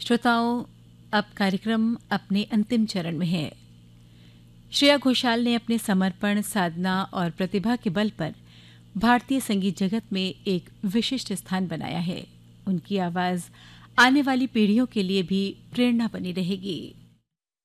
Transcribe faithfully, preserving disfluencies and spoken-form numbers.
श्रोताओं, अब कार्यक्रम अपने अंतिम चरण में है। श्रेया घोषाल ने अपने समर्पण, साधना और प्रतिभा के बल पर भारतीय संगीत जगत में एक विशिष्ट स्थान बनाया है। उनकी आवाज आने वाली पीढ़ियों के लिए भी प्रेरणा बनी रहेगी।